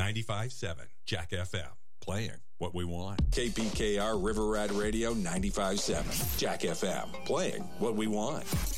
95.7 Jack FM. Playing what we want. KPKR River Rat Radio 95.7 Jack FM. Playing what we want.